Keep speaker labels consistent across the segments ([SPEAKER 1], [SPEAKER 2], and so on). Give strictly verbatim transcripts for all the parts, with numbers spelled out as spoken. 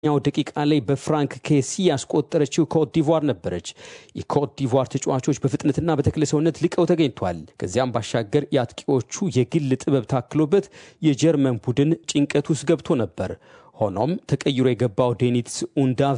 [SPEAKER 1] ያው ደቂቃ ላይ በፍራንክ ኬሲ ያስቆጠረችው ኮትዲቯር ነበረች። የኮትዲቯር ተጫዋቾች በፍጥነትና በተክለ ሰውነት ልቀው ተገኝቷል። ከዚያም ባሻገር የአጥቂዎቹ የግል ጥበብ ታክሎበት የጀርመን ቡድን ጭንቀት ውስጥ ገብቶ ነበር። ሆኖም ተቀይሮ የገባው ዴኒትስ ኡንዳቭ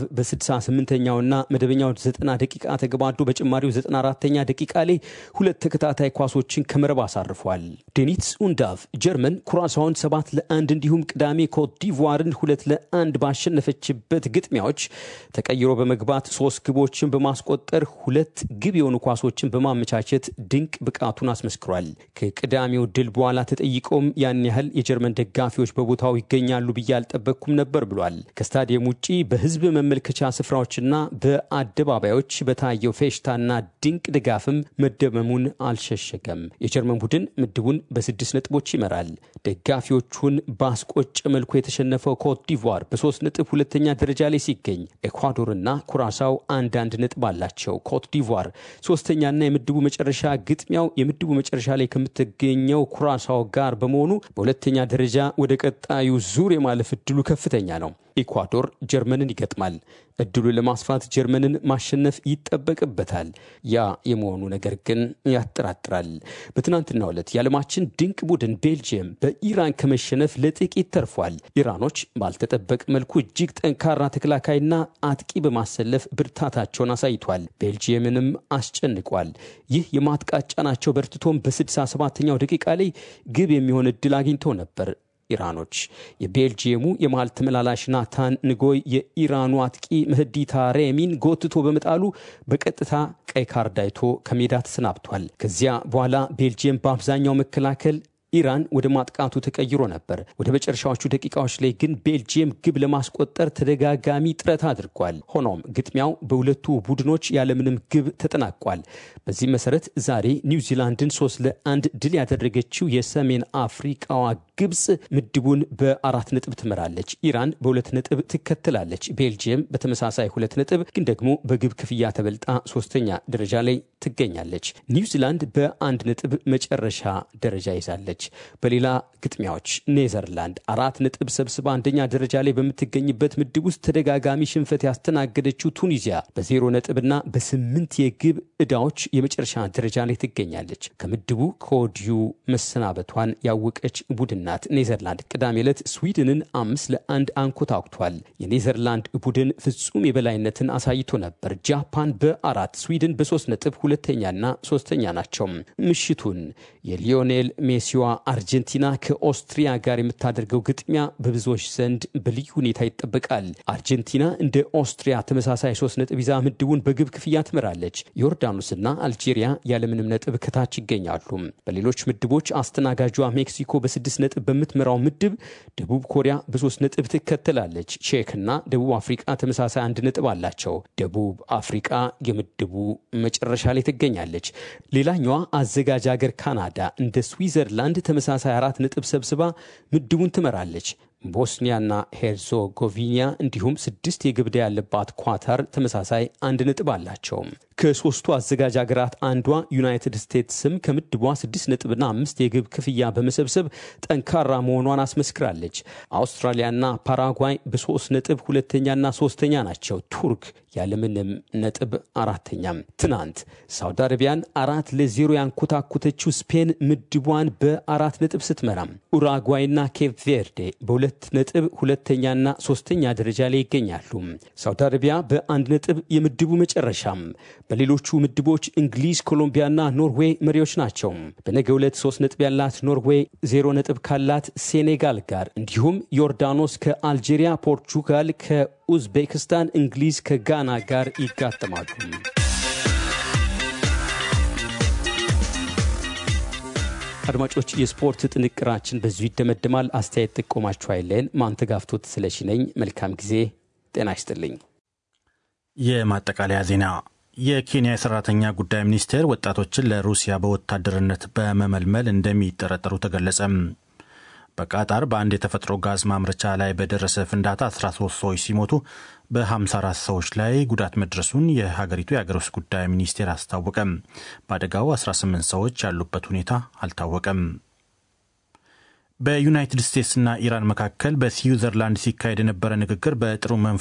[SPEAKER 1] በ68ኛውና መደበኛው ዘጠና ደቂቃ ተገባዶ በጭማሪው ዘጠና አራተኛ ደቂቃ ላይ ሁለት ተከታታይ ኳሶችን ከመረብ አሳርፏል። ዴኒትስ ኡንዳቭ ጀርመን ኩራሳውን ሰባት ለአንድ እንዲሁም ቅዳሜ ኮትዲቯርን ሁለት ለአንድ ባሸነፈችበት ግጥሚያዎች ተቀይሮ በመግባት ሶስት ግቦችን በማስቆጠር ሁለት ግብ የሆኑ ኳሶችን በማመቻቸት ድንቅ ብቃቱን አስመስክሯል። ከቅዳሜው ድል በኋላ ተጠይቆም ያን ያህል የጀርመን ደጋፊዎች በቦታው ይገኛሉ ብዬ አልጠበቅኩም ነበር ብሏል። ከስታዲየም ውጪ በህዝብ መመልከቻ ስፍራዎችና በአደባባዮች በታየው ፌሽታና ድንቅ ድጋፍም መደመሙን አልሸሸገም። የጀርመን ቡድን ምድቡን በስድስት ነጥቦች ይመራል። ደጋፊዎቹን ባስቆጨ መልኩ የተሸነፈው ኮትዲቯር በሶስት ነጥብ ሁለተኛ ደረጃ ላይ ሲገኝ ኤኳዶርና ኩራሳው አንድ አንድ ነጥብ አላቸው። ኮትዲቯር ሶስተኛና የምድቡ መጨረሻ ግጥሚያው የምድቡ መጨረሻ ላይ ከምትገኘው ኩራሳው ጋር በመሆኑ በሁለተኛ ደረጃ ወደ ቀጣዩ ዙር የማለፍ እድሉ ከፍተኛ ነው። ኢኳዶር ጀርመንን ይገጥማል። እድሉን ለማስፋት ጀርመንን ማሸነፍ ይጠበቅበታል። ያ የመሆኑ ነገር ግን ያጠራጥራል። በትናንትናው ዕለት የዓለማችን ድንቅ ቡድን ቤልጂየም በኢራን ከመሸነፍ ለጥቂት ተርፏል። ኢራኖች ባልተጠበቀ መልኩ እጅግ ጠንካራ ተከላካይና አጥቂ በማሰለፍ ብርታታቸውን አሳይቷል። ቤልጂየምንም አስጨንቋል። ይህ የማጥቃት ጫናቸው በርትቶም በስድሳ ሰባተኛው ደቂቃ ላይ ግብ የሚሆን እድል አግኝተው ነበር። ኢራኖች የቤልጂየሙ የመሃል ተመላላሽ ናታን ንጎይ የኢራኑ አጥቂ መህዲ ታሬሚን ጎትቶ በመጣሉ በቀጥታ ቀይ ካርድ አይቶ ከሜዳ ተሰናብቷል። ከዚያ በኋላ ቤልጂየም በአብዛኛው መከላከል ኢራን ወደ ማጥቃቱ ተቀይሮ ነበር። ወደ መጨረሻዎቹ ደቂቃዎች ላይ ግን ቤልጂየም ግብ ለማስቆጠር ተደጋጋሚ ጥረት አድርጓል። ሆኖም ግጥሚያው በሁለቱ ቡድኖች ያለምንም ግብ ተጠናቋል። በዚህ መሰረት ዛሬ ኒውዚላንድን ሶስት ለአንድ ድል ያደረገችው የሰሜን አፍሪካዋ ግብጽ ምድቡን በአራት ነጥብ ትመራለች። ኢራን በሁለት ነጥብ ትከተላለች። ቤልጂየም በተመሳሳይ ሁለት ነጥብ ግን ደግሞ በግብ ክፍያ ተበልጣ ሶስተኛ ደረጃ ላይ ትገኛለች። ኒውዚላንድ በአንድ ነጥብ መጨረሻ ደረጃ ይዛለች። በሌላ ግጥሚያዎች ኔዘርላንድ አራት ነጥብ ሰብስባ አንደኛ ደረጃ ላይ በምትገኝበት ምድብ ውስጥ ተደጋጋሚ ሽንፈት ያስተናገደችው ቱኒዚያ በዜሮ ነጥብና በስምንት የግብ ዕዳዎች የመጨረሻ ደረጃ ላይ ትገኛለች። ከምድቡ ከወዲሁ መሰናበቷን ያወቀች ቡድን ናት። ኔዘርላንድ ቅዳሜ ዕለት ስዊድንን አምስት ለአንድ አንኮታኩቷል። የኔዘርላንድ ቡድን ፍጹም የበላይነትን አሳይቶ ነበር። ጃፓን በአራት ስዊድን በሶስት ነጥብ ሁለተኛና ሶስተኛ ናቸው። ምሽቱን የሊዮኔል ሜሲዋ አርጀንቲና ከኦስትሪያ ጋር የምታደርገው ግጥሚያ በብዙዎች ዘንድ በልዩ ሁኔታ ይጠበቃል። አርጀንቲና እንደ ኦስትሪያ ተመሳሳይ ሶስት ነጥብ ይዛ ምድቡን በግብ ክፍያ ትመራለች። ዮርዳኖስና አልጄሪያ ያለምንም ነጥብ ከታች ይገኛሉ። በሌሎች ምድቦች አስተናጋጇ ሜክሲኮ በስድስት ነጥብ በምትመራው ምድብ ደቡብ ኮሪያ በሶስት ነጥብ ትከተላለች። ቼክና ደቡብ አፍሪካ ተመሳሳይ አንድ ነጥብ አላቸው። ደቡብ አፍሪካ የምድቡ መጨረሻ ላይ ትገኛለች። ሌላኛዋ አዘጋጅ ሀገር ካናዳ እንደ ስዊዘርላንድ ተመሳሳይ አራት ነጥብ ሰብስባ ምድቡን ትመራለች። ቦስኒያና ሄርዞጎቪና እንዲሁም ስድስት የግብ ዕዳ ያለባት ኳታር ተመሳሳይ አንድ ነጥብ አላቸው። ከሶስቱ አዘጋጅ ሀገራት አንዷ ዩናይትድ ስቴትስም ከምድቧ ስድስት ነጥብና አምስት የግብ ክፍያ በመሰብሰብ ጠንካራ መሆኗን አስመስክራለች። አውስትራሊያና ፓራጓይ በሶስት ነጥብ ሁለተኛና ሶስተኛ ናቸው። ቱርክ ያለምንም ነጥብ አራተኛም። ትናንት ሳውዲ አረቢያን አራት ለዜሮ ያንኮታኮተችው ስፔን ምድቧን በአራት ነጥብ ስትመራም ኡራጓይና ኬፕ ቬርዴ በሁለት ነጥብ ሁለተኛና ሶስተኛ ደረጃ ላይ ይገኛሉ። ሳውዲ አረቢያ በአንድ ነጥብ የምድቡ መጨረሻም። በሌሎቹ ምድቦች እንግሊዝ፣ ኮሎምቢያና ኖርዌይ መሪዎች ናቸው። በነገው ዕለት ሶስት ነጥብ ያላት ኖርዌይ ዜሮ ነጥብ ካላት ሴኔጋል ጋር እንዲሁም ዮርዳኖስ ከአልጄሪያ፣ ፖርቹጋል ከኡዝቤክስታን፣ እንግሊዝ ከጋና ጋር ይጋጠማሉ። አድማጮች የስፖርት ጥንቅራችን በዚሁ ይደመደማል። አስተያየት ጥቆማችሁ አይለን። ማንተጋፍቶት ስለሺ ነኝ። መልካም ጊዜ። ጤና ይስጥልኝ።
[SPEAKER 2] የማጠቃለያ ዜና። የኬንያ የሰራተኛ ጉዳይ ሚኒስቴር ወጣቶችን ለሩሲያ በወታደርነት በመመልመል እንደሚጠረጠሩ ተገለጸ። በቃጣር በአንድ የተፈጥሮ ጋዝ ማምረቻ ላይ በደረሰ ፍንዳታ አስራ ሶስት ሰዎች ሲሞቱ በሃምሳ አራት ሰዎች ላይ ጉዳት መድረሱን የሀገሪቱ የአገር ውስጥ ጉዳይ ሚኒስቴር አስታወቀም። በአደጋው አስራ ስምንት ሰዎች ያሉበት ሁኔታ አልታወቀም። በዩናይትድ ስቴትስና ኢራን መካከል በስዊዘርላንድ ሲካሄድ የነበረ ንግግር በጥሩ መንፈስ